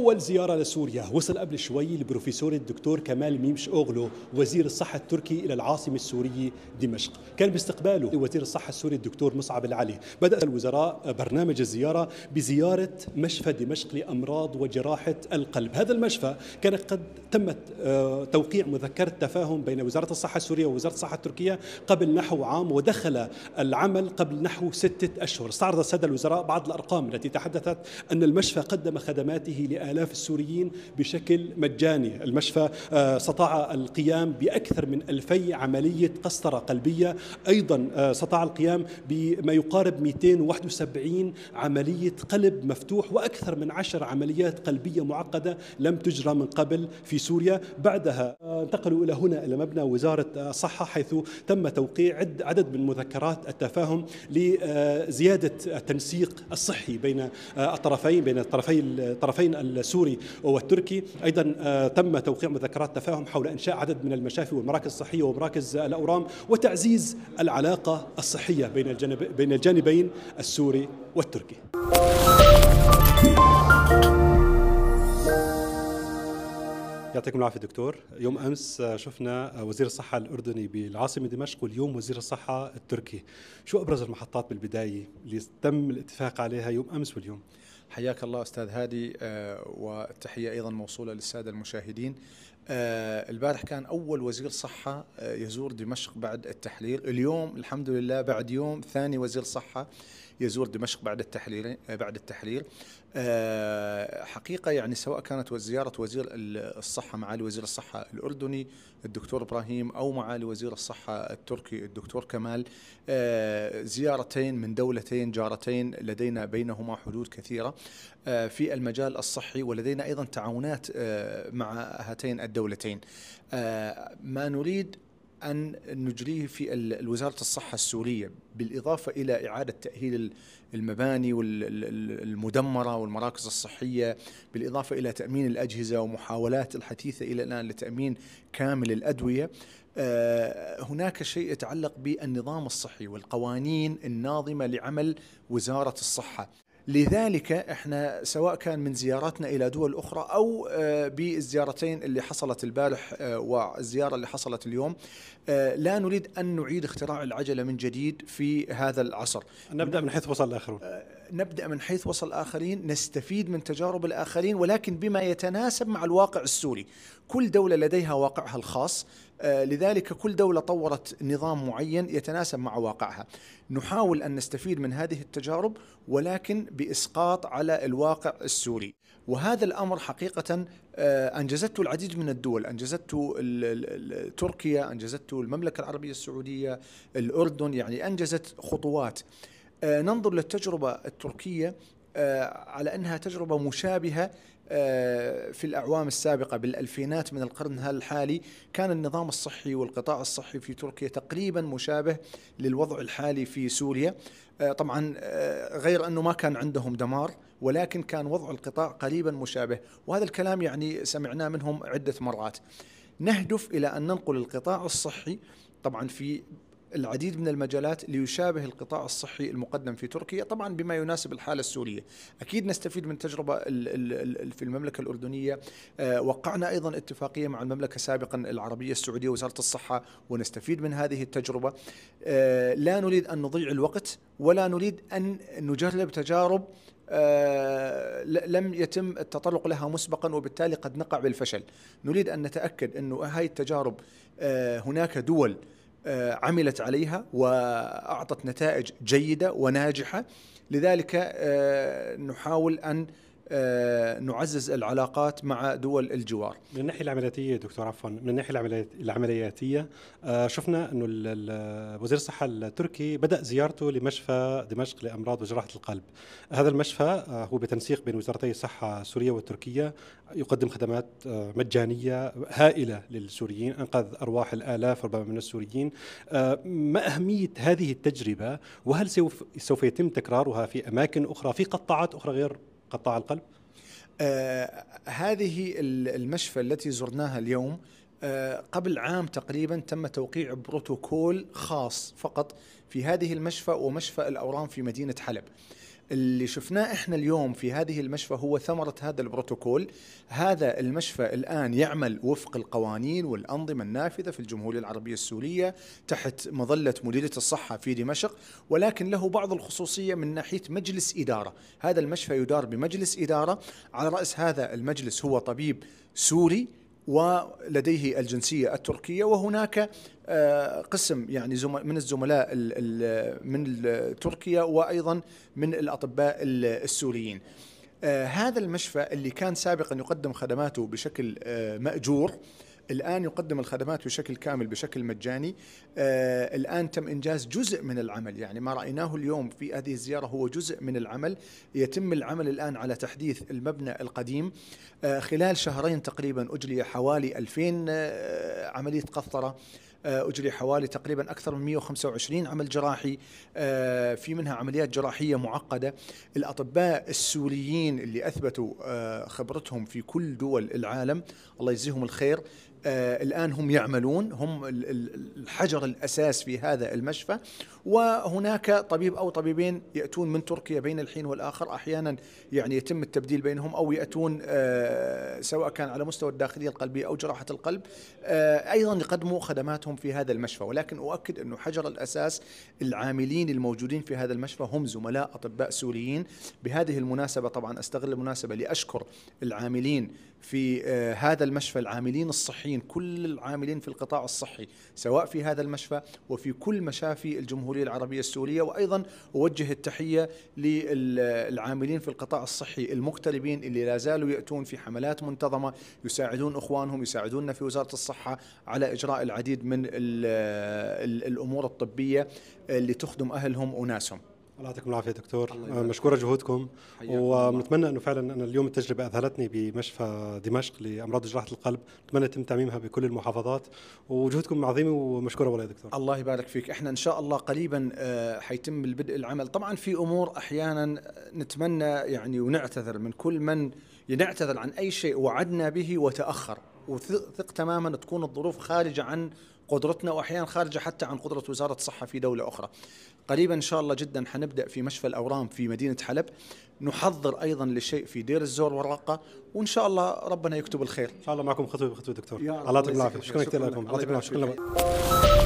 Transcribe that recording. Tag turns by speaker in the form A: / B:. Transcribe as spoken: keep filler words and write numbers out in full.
A: أول زيارة لسوريا وصل قبل شوي البروفيسور الدكتور كمال ميمش أوغلو وزير الصحة التركي إلى العاصمة السورية دمشق. كان باستقباله وزير الصحة السوري الدكتور مصعب العلي. بدأ الوزراء برنامج الزيارة بزيارة مشفى دمشق لأمراض وجراحة القلب. هذا المشفى كان قد تمت توقيع مذكرة تفاهم بين وزارة الصحة السورية ووزارة الصحة التركية قبل نحو عام، ودخل العمل قبل نحو ستة أشهر. استعرض السادة الوزراء بعض الأرقام التي تحدثت أن المشفى قدم خدماته لآلاف السوريين بشكل مجاني. المشفى استطاع القيام بأكثر من ألفي عملية قسطرة قلبية، أيضا استطاع القيام بما يقارب مئتين وواحد وسبعين عملية قلب مفتوح وأكثر من عشر عمليات قلبية معقدة لم تجرى من قبل في سوريا. بعدها انتقلوا إلى هنا إلى مبنى وزارة الصحة، حيث تم توقيع عدد من مذكرات التفاهم لزيادة التنسيق الصحي بين الطرفين بين الطرفين الطرفين السوري والتركي. أيضا تم توقيع مذكرات تفاهم حول إنشاء عدد من المشافي والمراكز الصحية ومراكز الأورام وتعزيز العلاقة الصحية بين الجانب بين الجانبين السوري والتركي. يعطيكم العافية دكتور. يوم أمس شفنا وزير الصحة الأردني بالعاصمة دمشق، واليوم وزير الصحة التركي. شو أبرز المحطات بالبداية اللي تم الاتفاق عليها يوم أمس واليوم؟
B: حياك الله أستاذ هادي، والتحية أيضا موصولة للسادة المشاهدين. البارح كان أول وزير صحة يزور دمشق بعد التحرير. اليوم الحمد لله بعد يوم ثاني وزير صحة يزور دمشق بعد التحرير بعد التحرير حقيقة يعني سواء كانت زيارة وزير الصحة معالي وزير الصحة الأردني الدكتور إبراهيم أو معالي وزير الصحة التركي الدكتور كمال، زيارتين من دولتين جارتين لدينا بينهما حدود كثيرة في المجال الصحي، ولدينا أيضا تعاونات مع هاتين الدولتين. ما نريد أن نجريه في الوزارة الصحة السورية بالإضافة إلى إعادة تأهيل المباني المدمرة والمراكز الصحية، بالإضافة إلى تأمين الأجهزة ومحاولات الحديثة إلى الآن لتأمين كامل الأدوية. هناك شيء يتعلق بالنظام الصحي والقوانين الناظمة لعمل وزارة الصحة. لذلك احنا سواء كان من زياراتنا الى دول اخرى او بالزيارتين اللي حصلت البارح والزياره اللي حصلت اليوم، لا نريد ان نعيد اختراع العجله من جديد في هذا العصر.
A: نبدا من حيث وصل الاخرون.
B: نبدا من حيث وصل الاخرين، نستفيد من تجارب الاخرين ولكن بما يتناسب مع الواقع السوري. كل دوله لديها واقعها الخاص، لذلك كل دولة طورت نظام معين يتناسب مع واقعها. نحاول أن نستفيد من هذه التجارب ولكن بإسقاط على الواقع السوري، وهذا الأمر حقيقة أنجزته العديد من الدول. أنجزته تركيا، أنجزته المملكة العربية السعودية، الأردن، يعني أنجزت خطوات. ننظر للتجربة التركية على أنها تجربة مشابهة في الأعوام السابقة بالألفينات من القرن الحالي. كان النظام الصحي والقطاع الصحي في تركيا تقريبا مشابه للوضع الحالي في سوريا، طبعا غير أنه ما كان عندهم دمار ولكن كان وضع القطاع قريبا مشابه، وهذا الكلام يعني سمعناه منهم عدة مرات. نهدف إلى أن ننقل القطاع الصحي طبعا في العديد من المجالات ليشابه القطاع الصحي المقدم في تركيا، طبعا بما يناسب الحالة السورية. أكيد نستفيد من تجربة في المملكة الأردنية. وقعنا أيضا اتفاقية مع المملكة سابقا العربية السعودية وزارة الصحة ونستفيد من هذه التجربة. لا نريد أن نضيع الوقت ولا نريد أن نجرب تجارب لم يتم التطرق لها مسبقا وبالتالي قد نقع بالفشل. نريد أن نتأكد أنه هذه التجارب هناك دول عملت عليها وأعطت نتائج جيدة وناجحة، لذلك نحاول أن نعزز العلاقات مع دول الجوار.
A: من الناحية العملياتية دكتور عفوا من الناحية العملياتية شفنا أنه وزير الصحة التركي بدأ زيارته لمشفى دمشق لأمراض وجراحة القلب. هذا المشفى هو بتنسيق بين وزارتي الصحة السورية والتركية، يقدم خدمات مجانية هائلة للسوريين، أنقذ أرواح الآلاف ربما من السوريين. ما أهمية هذه التجربة، وهل سوف سوف يتم تكرارها في أماكن أخرى في قطاعات أخرى غير قطاع القلب؟
B: آه هذه المشفى التي زرناها اليوم آه قبل عام تقريبا تم توقيع بروتوكول خاص فقط في هذه المشفى ومشفى الأورام في مدينة حلب. اللي شفناه احنا اليوم في هذه المشفى هو ثمرة هذا البروتوكول. هذا المشفى الآن يعمل وفق القوانين والأنظمة النافذة في الجمهورية العربية السورية تحت مظلة مديرية الصحة في دمشق، ولكن له بعض الخصوصية من ناحية مجلس إدارة. هذا المشفى يدار بمجلس إدارة، على رأس هذا المجلس هو طبيب سوري ولديه الجنسية التركية، وهناك قسم يعني من الزملاء من تركيا وأيضا من الأطباء السوريين. هذا المشفى اللي كان سابقا يقدم خدماته بشكل مأجور الآن يقدم الخدمات بشكل كامل بشكل مجاني. آه الآن تم إنجاز جزء من العمل، يعني ما رأيناه اليوم في هذه الزيارة هو جزء من العمل. يتم العمل الآن على تحديث المبنى القديم. آه خلال شهرين تقريبا أجري حوالي ألفين آه عملية قسطرة، أجري حوالي تقريبا أكثر من مئة وخمسة وعشرين عمل جراحي، في منها عمليات جراحية معقدة. الأطباء السوريين اللي أثبتوا خبرتهم في كل دول العالم الله يجزيهم الخير، الآن هم يعملون، هم الحجر الأساس في هذا المشفى. وهناك طبيب أو طبيبين يأتون من تركيا بين الحين والآخر، أحيانا يعني يتم التبديل بينهم، أو يأتون سواء كان على مستوى الداخلية القلبية أو جراحة القلب أيضا يقدموا خدماتهم في هذا المشفى. ولكن أؤكد أنه حجر الأساس العاملين الموجودين في هذا المشفى هم زملاء أطباء سوريين. بهذه المناسبة طبعا أستغل المناسبة لأشكر العاملين في هذا المشفى، العاملين الصحيين، كل العاملين في القطاع الصحي سواء في هذا المشفى وفي كل مشافي الجمهورية العربية السورية. وأيضا أوجه التحية للعاملين في القطاع الصحي المغتربين اللي لا زالوا يأتون في حملات منتظمة يساعدون أخوانهم، يساعدوننا في وزارة الصحة على إجراء العديد من الأمور الطبية اللي تخدم أهلهم وناسهم.
A: الله يعطيكم العافية دكتور، مشكورة جهودكم، ونتمنى أنه فعلا أنا اليوم التجربة أذهلتني بمشفى دمشق لأمراض جراحة القلب، نتمنى يتم تعميمها بكل المحافظات، وجهودكم عظيمة ومشكورة والله يا دكتور.
B: الله يبارك فيك. احنا إن شاء الله قريبا حيتم البدء العمل. طبعا في أمور أحيانا نتمنى يعني ونعتذر من كل من نعتذر عن أي شيء وعدنا به وتأخر، وثق تماما تكون الظروف خارجة عن قدرتنا، وأحيانا خارجة حتى عن قدرة وزارة الصحة في دولة أخرى. قريبا إن شاء الله جدا حنبدأ في مشفى الأورام في مدينة حلب، نحضر أيضا لشيء في دير الزور والرقة، وإن شاء الله ربنا يكتب الخير.
A: إن شاء الله معكم خطوة بخطوة دكتور. الله يعطيكم العافية، شكرا كثير لكم. الله يعطيكم العافية.